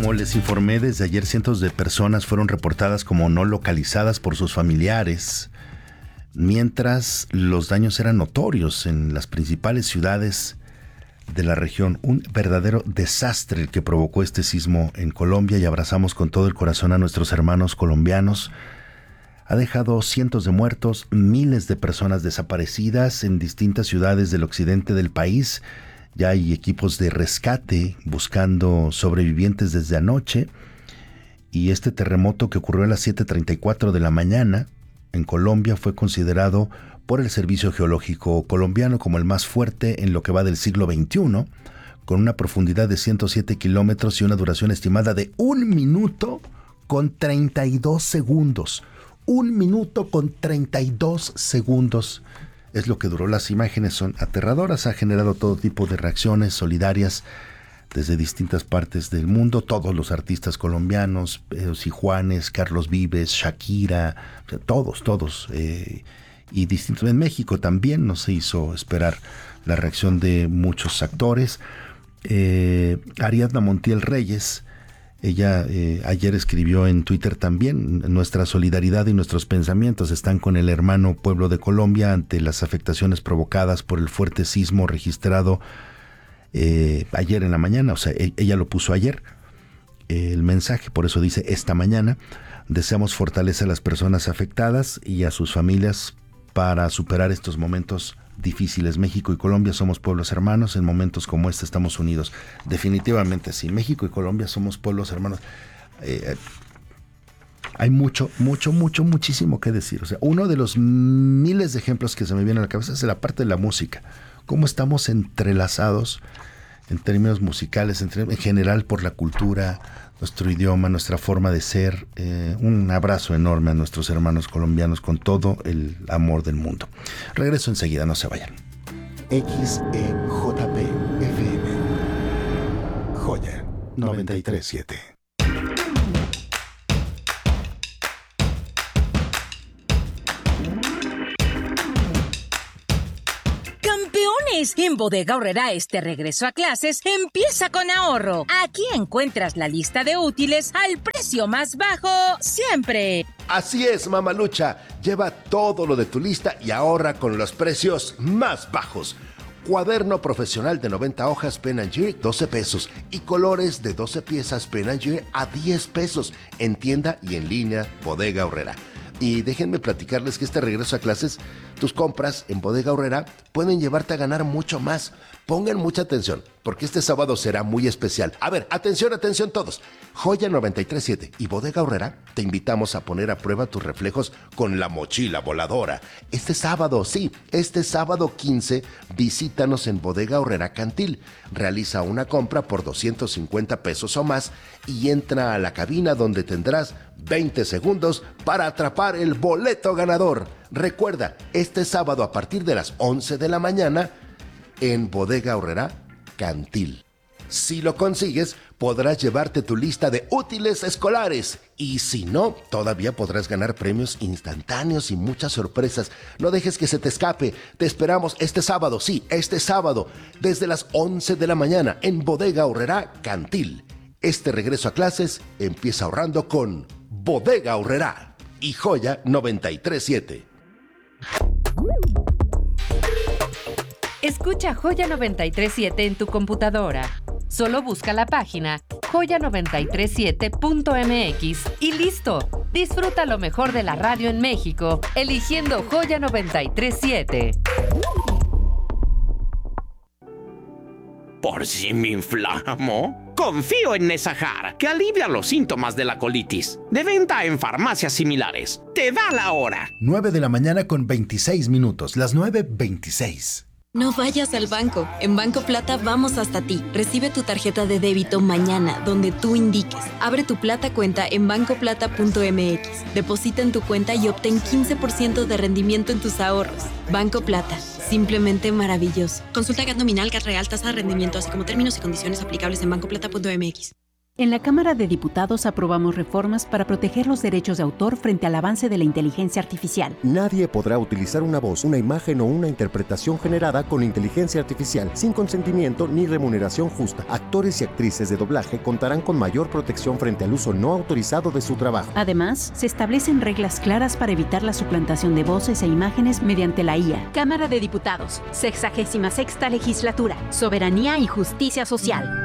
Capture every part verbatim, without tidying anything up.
Como les informé, desde ayer cientos de personas fueron reportadas como no localizadas por sus familiares, mientras los daños eran notorios en las principales ciudades de la región. Un verdadero desastre el que provocó este sismo en Colombia, y abrazamos con todo el corazón a nuestros hermanos colombianos. Ha dejado cientos de muertos, miles de personas desaparecidas en distintas ciudades del occidente del país. Ya hay equipos de rescate buscando sobrevivientes desde anoche. Y este terremoto que ocurrió a las siete treinta y cuatro de la mañana en Colombia fue considerado por el Servicio Geológico colombiano como el más fuerte en lo que va del siglo veintiuno, con una profundidad de ciento siete kilómetros y una duración estimada de un minuto con treinta y dos segundos. Un minuto con treinta y dos segundos. Es lo que duró. Las imágenes son aterradoras. Ha generado todo tipo de reacciones solidarias desde distintas partes del mundo. Todos los artistas colombianos, Pedro y Juanes, Carlos Vives, Shakira, o sea, todos, todos. Eh, y distintos. En México también no se hizo esperar la reacción de muchos actores. Eh, Ariadna Montiel Reyes, ella eh, ayer escribió en Twitter también: nuestra solidaridad y nuestros pensamientos están con el hermano pueblo de Colombia ante las afectaciones provocadas por el fuerte sismo registrado eh, ayer en la mañana. O sea, e- ella lo puso ayer, eh, el mensaje, por eso dice esta mañana. Deseamos fortaleza a las personas afectadas y a sus familias para superar estos momentos difíciles. México y Colombia somos pueblos hermanos. En momentos como este estamos unidos. Definitivamente sí, México y Colombia somos pueblos hermanos. Eh, hay mucho, mucho, mucho, muchísimo que decir. O sea, uno de los miles de ejemplos que se me viene a la cabeza es la parte de la música. Cómo estamos entrelazados en términos musicales, en, en general por la cultura, nuestro idioma, nuestra forma de ser. Eh, un abrazo enorme a nuestros hermanos colombianos con todo el amor del mundo. Regreso enseguida, no se vayan. X E J P F M Joya noventa y tres punto siete. En Bodega Aurrerá, este regreso a clases empieza con ahorro. Aquí encuentras la lista de útiles al precio más bajo siempre. Así es, mamalucha. Lleva todo lo de tu lista y ahorra con los precios más bajos. Cuaderno profesional de noventa hojas Pen and Gear, doce pesos. Y colores de doce piezas Pen and Gear a diez pesos. En tienda y en línea, Bodega Aurrerá. Y déjenme platicarles que este regreso a clases, tus compras en Bodega Aurrerá pueden llevarte a ganar mucho más. Pongan mucha atención, porque este sábado será muy especial. A ver, atención, atención todos. Joya noventa y tres punto siete y Bodega Aurrerá te invitamos a poner a prueba tus reflejos con la mochila voladora. Este sábado, sí, este sábado quince, visítanos en Bodega Aurrerá Cantil. Realiza una compra por doscientos cincuenta pesos o más y entra a la cabina donde tendrás veinte segundos para atrapar el boleto ganador. Recuerda, este sábado a partir de las once de la mañana en Bodega Aurrerá Cantil. Si lo consigues, podrás llevarte tu lista de útiles escolares. Y si no, todavía podrás ganar premios instantáneos y muchas sorpresas. No dejes que se te escape. Te esperamos este sábado, sí, este sábado, desde las once de la mañana en Bodega Aurrerá Cantil. Este regreso a clases empieza ahorrando con Bodega Aurrerá y Joya noventa y tres punto siete. Escucha Joya noventa y tres punto siete en tu computadora. Solo busca la página joya noventa y tres punto siete punto m x y listo. Disfruta lo mejor de la radio en México, eligiendo Joya noventa y tres punto siete. ¿Por si me inflamo? Confío en Nesajar, que alivia los síntomas de la colitis. De venta en farmacias similares. Te da la hora. nueve de la mañana con veintiséis minutos. Las nueve veintiséis. No vayas al banco. En Banco Plata vamos hasta ti. Recibe tu tarjeta de débito mañana, donde tú indiques. Abre tu Plata cuenta en banco plata punto m x. Deposita en tu cuenta y obtén quince por ciento de rendimiento en tus ahorros. Banco Plata. Simplemente maravilloso. Consulta G A T nominal, G A T real, tasa de rendimiento, así como términos y condiciones aplicables en banco plata punto m x. En la Cámara de Diputados aprobamos reformas para proteger los derechos de autor frente al avance de la inteligencia artificial. Nadie podrá utilizar una voz, una imagen o una interpretación generada con inteligencia artificial sin consentimiento ni remuneración justa. Actores y actrices de doblaje contarán con mayor protección frente al uso no autorizado de su trabajo. Además, se establecen reglas claras para evitar la suplantación de voces e imágenes mediante la I A. Cámara de Diputados, sexagésima sexta legislatura, soberanía y justicia social.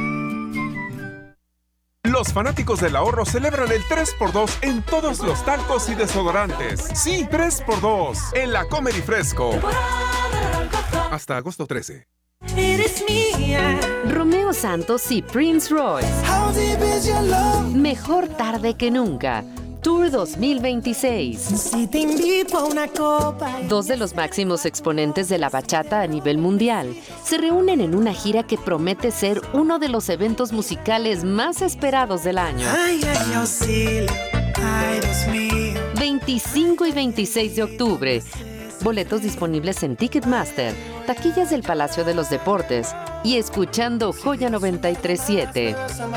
Los fanáticos del ahorro celebran el tres por dos en todos los talcos y desodorantes. Sí, tres por dos en la Comer y Fresco. Hasta agosto trece. Eres mía. Romeo Santos y Prince Royce. Mejor tarde que nunca. Tour dos mil veintiséis. Si te invito a una copa. Dos de los máximos exponentes de la bachata a nivel mundial se reúnen en una gira que promete ser uno de los eventos musicales más esperados del año. Ay, ay, auxilio. Ay, Dios mío. veinticinco y veintiséis de octubre. Boletos disponibles en Ticketmaster, taquillas del Palacio de los Deportes y escuchando Joya noventa y tres punto siete.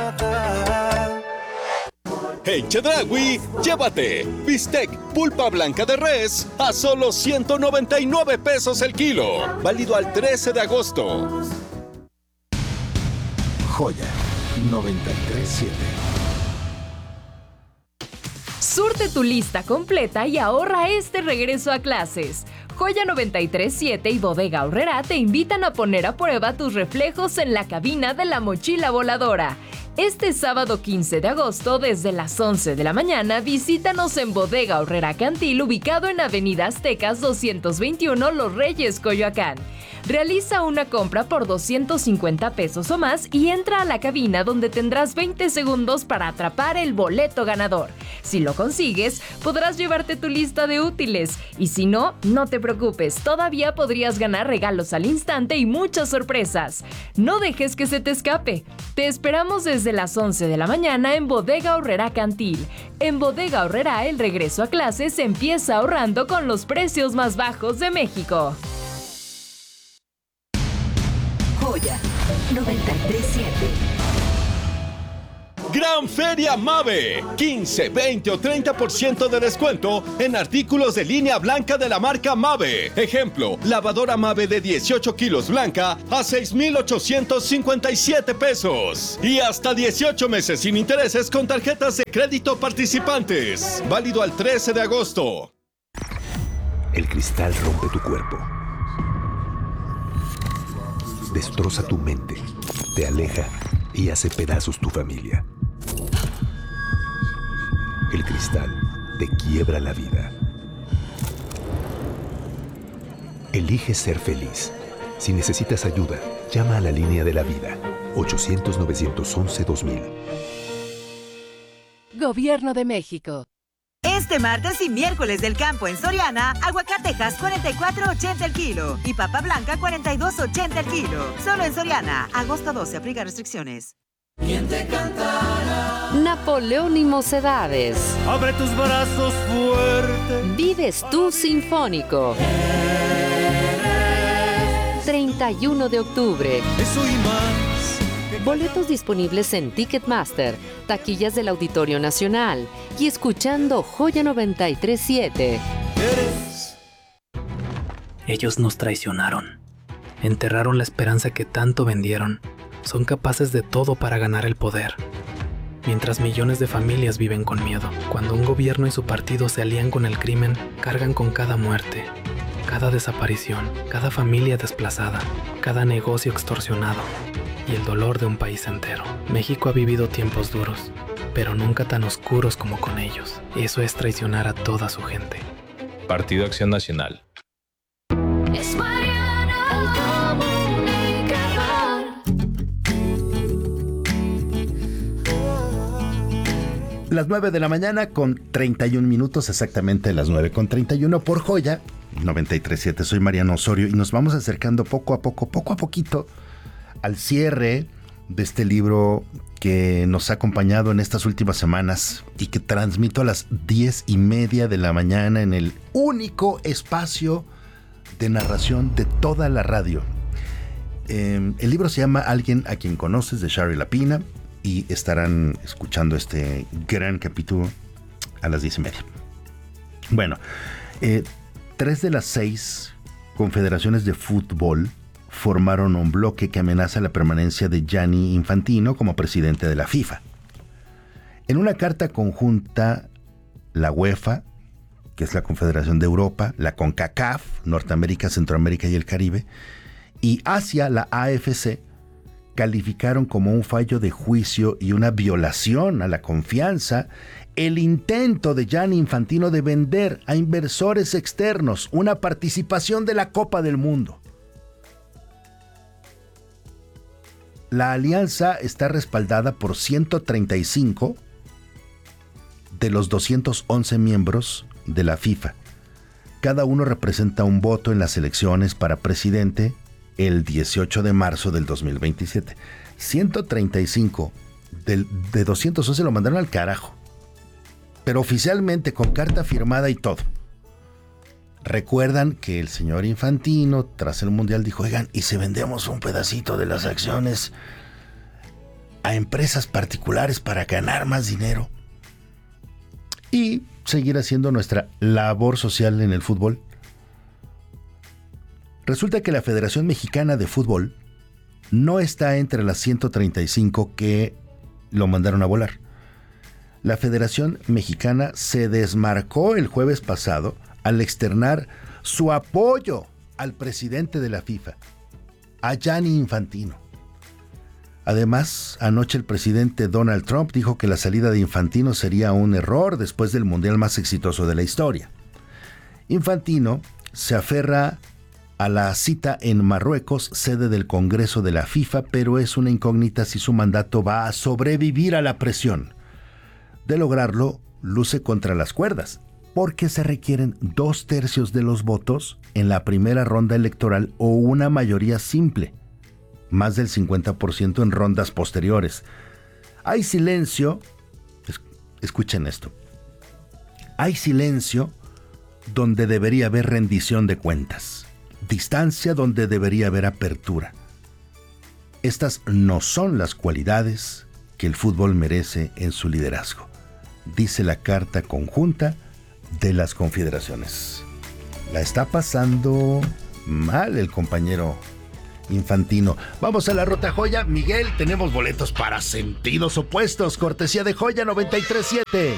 En Chedraui, llévate bistec pulpa blanca de res a solo ciento noventa y nueve pesos el kilo. Válido al trece de agosto. Joya noventa y tres punto siete. Surte tu lista completa y ahorra este regreso a clases. Joya noventa y tres punto siete y Bodega Aurrerá te invitan a poner a prueba tus reflejos en la cabina de la mochila voladora. Este sábado quince de agosto, desde las once de la mañana, visítanos en Bodega Aurrerá Cantil, ubicado en Avenida Aztecas doscientos veintiuno, Los Reyes, Coyoacán. Realiza una compra por doscientos cincuenta pesos o más y entra a la cabina donde tendrás veinte segundos para atrapar el boleto ganador. Si lo consigues, podrás llevarte tu lista de útiles y si no, no te preocupes, todavía podrías ganar regalos al instante y muchas sorpresas. No dejes que se te escape. Te esperamos desde las once de la mañana en Bodega Aurrerá Cantil. En Bodega Aurrerá, el regreso a clases empieza ahorrando con los precios más bajos de México. Joya noventa y tres punto siete. Gran Feria Mave. quince, veinte o treinta por ciento de descuento en artículos de línea blanca de la marca Mave. Ejemplo, lavadora Mave de dieciocho kilos blanca a seis mil ochocientos cincuenta y siete pesos. Y hasta dieciocho meses sin intereses con tarjetas de crédito participantes. Válido al trece de agosto. El cristal rompe tu cuerpo. Destroza tu mente, te aleja y hace pedazos tu familia. El cristal te quiebra la vida. Elige ser feliz. Si necesitas ayuda, llama a la línea de la vida. ochocientos, novecientos once, dos mil. Gobierno de México. Este martes y miércoles del campo en Soriana, aguacatejas cuarenta y cuatro ochenta el kilo y papa blanca cuarenta y dos ochenta el kilo. Solo en Soriana, agosto doce, aplica restricciones. ¿Quién te cantará? Napoleón y Mocedades. Abre tus brazos fuerte. Vives tú Sinfónico. treinta y uno de octubre. Eso y más. Boletos disponibles en Ticketmaster, taquillas del Auditorio Nacional y escuchando Joya noventa y tres punto siete. Ellos nos traicionaron. Enterraron la esperanza que tanto vendieron. Son capaces de todo para ganar el poder. Mientras millones de familias viven con miedo. Cuando un gobierno y su partido se alían con el crimen, cargan con cada muerte, cada desaparición, cada familia desplazada, cada negocio extorsionado y el dolor de un país entero. México ha vivido tiempos duros, pero nunca tan oscuros como con ellos. Eso es traicionar a toda su gente. Partido Acción Nacional. Es Mariana, el comunicador. Las nueve de la mañana con treinta y un minutos, exactamente las nueve con treinta y uno por Joya noventa y tres punto siete. Soy Mariano Osorio y nos vamos acercando poco a poco, poco a poquito, al cierre de este libro que nos ha acompañado en estas últimas semanas y que transmito a las diez y media de la mañana en el único espacio de narración de toda la radio. Eh, el libro se llama Alguien a quien conoces, de Shari Lapina. y estarán escuchando este gran capítulo a las diez y media. Bueno, eh, tres de las seis confederaciones de fútbol formaron un bloque que amenaza la permanencia de Gianni Infantino como presidente de la FIFA. En una carta conjunta, la UEFA, que es la Confederación de Europa, la CONCACAF, Norteamérica, Centroamérica y el Caribe, y Asia, la A F C, calificaron como un fallo de juicio y una violación a la confianza el intento de Gianni Infantino de vender a inversores externos una participación de la Copa del Mundo. La alianza está respaldada por ciento treinta y cinco de los doscientos once miembros de la FIFA. Cada uno representa un voto en las elecciones para presidente el dieciocho de marzo del dos mil veintisiete. ciento treinta y cinco del, de doscientos once lo mandaron al carajo. Pero oficialmente, con carta firmada y todo. Recuerdan que el señor Infantino, tras el Mundial, dijo, oigan, ¿y si vendemos un pedacito de las acciones a empresas particulares para ganar más dinero? Y seguir haciendo nuestra labor social en el fútbol. Resulta que la Federación Mexicana de Fútbol no está entre las ciento treinta y cinco que lo mandaron a volar. La Federación Mexicana se desmarcó el jueves pasado al externar su apoyo al presidente de la FIFA, a Gianni Infantino. Además, anoche el presidente Donald Trump dijo que la salida de Infantino sería un error después del mundial más exitoso de la historia. Infantino se aferra a la cita en Marruecos, sede del Congreso de la FIFA, pero es una incógnita si su mandato va a sobrevivir a la presión. De lograrlo, luce contra las cuerdas, porque se requieren dos tercios de los votos en la primera ronda electoral o una mayoría simple, más del cincuenta por ciento en rondas posteriores. Hay silencio, es, escuchen esto, hay silencio donde debería haber rendición de cuentas, distancia donde debería haber apertura. Estas no son las cualidades que el fútbol merece en su liderazgo, dice la carta conjunta de las confederaciones. La está pasando mal el compañero Infantino. Vamos a la Ruta Joya. Miguel, tenemos boletos para Sentidos Opuestos, cortesía de Joya noventa y tres punto siete.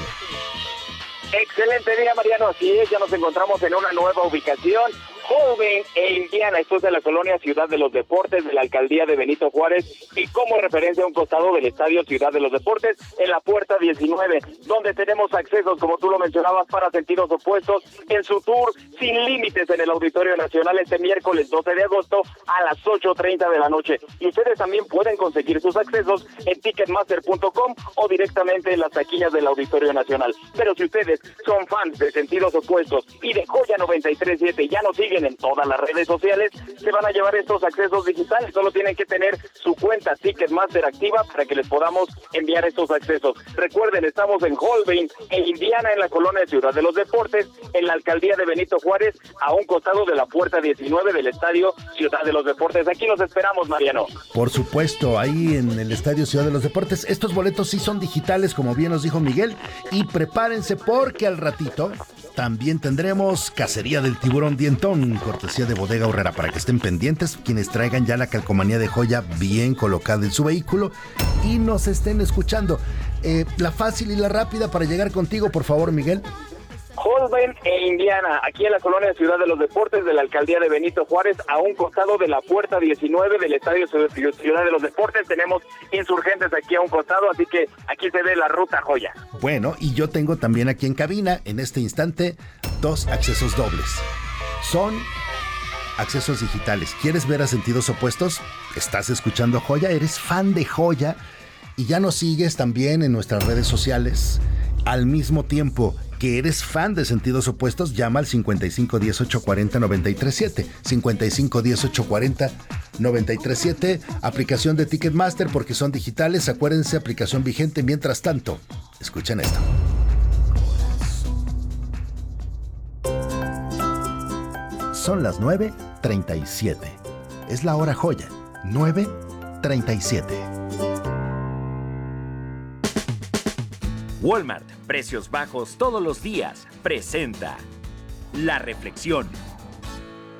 Excelente día, Mariano. Así es, ya nos encontramos en una nueva ubicación. Joven e Indiana, esto es de la colonia Ciudad de los Deportes, de la alcaldía de Benito Juárez, y como referencia a un costado del estadio Ciudad de los Deportes, en la puerta diecinueve, donde tenemos accesos, como tú lo mencionabas, para Sentidos Opuestos, en su tour sin límites en el Auditorio Nacional este miércoles doce de agosto a las ocho treinta de la noche. Y ustedes también pueden conseguir sus accesos en ticketmaster punto com o directamente en las taquillas del Auditorio Nacional. Pero si ustedes son fans de Sentidos Opuestos y de Joya noventa y tres punto siete, ya nos siguen en todas las redes sociales, se van a llevar estos accesos digitales. Solo tienen que tener su cuenta Ticketmaster activa para que les podamos enviar estos accesos. Recuerden, estamos en Holbein, en Indiana, en la colonia de Ciudad de los Deportes, en la alcaldía de Benito Juárez, a un costado de la puerta diecinueve del estadio Ciudad de los Deportes. Aquí los esperamos, Mariano. Por supuesto, ahí en el estadio Ciudad de los Deportes. Estos boletos sí son digitales, como bien nos dijo Miguel, y prepárense porque al ratito también tendremos Cacería del Tiburón Dientón, cortesía de Bodega Aurrera, para que estén pendientes quienes traigan ya la calcomanía de Joya bien colocada en su vehículo y nos estén escuchando. Eh, la fácil y la rápida para llegar contigo, por favor, Miguel. Holbein e Indiana, aquí en la colonia Ciudad de los Deportes de la alcaldía de Benito Juárez, a un costado de la puerta diecinueve del estadio Ciudad de los Deportes. Tenemos insurgentes aquí a un costado, así que aquí se ve la Ruta Joya. Bueno, y yo tengo también aquí en cabina, en este instante, dos accesos dobles. Son accesos digitales. ¿Quieres ver a Sentidos Opuestos? ¿Estás escuchando Joya? ¿Eres fan de Joya? Y ya nos sigues también en nuestras redes sociales. Al mismo tiempo que eres fan de Sentidos Opuestos, llama al cincuenta y cinco diez ocho cuarenta noventa y tres siete. cincuenta y cinco diez ocho cuarenta noventa y tres siete. Aplicación de Ticketmaster porque son digitales. Acuérdense, aplicación vigente. Mientras tanto, escuchen esto. Son las nueve treinta y siete. Es la hora Joya. nueve treinta y siete. Walmart, precios bajos todos los días, presenta La Reflexión